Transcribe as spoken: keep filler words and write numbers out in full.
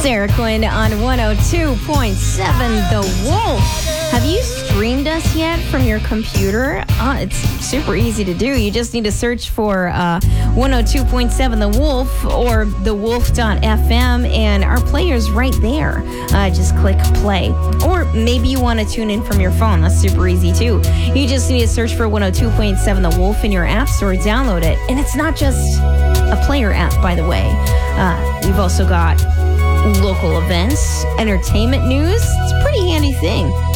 Sarah Quinn on one oh two point seven The Wolf. Have you streamed us yet from your computer? Uh, it's super easy to do. You just need to search for uh, one oh two point seven The Wolf or the wolf dot f m, and our player's right there. Uh, just click play. Or maybe you want to tune in from your phone. That's super easy too. You just need to search for one oh two point seven The Wolf in your app store, download it. And it's not just a player app, by the way. Uh, we've also got local events, entertainment news. It's a pretty handy thing.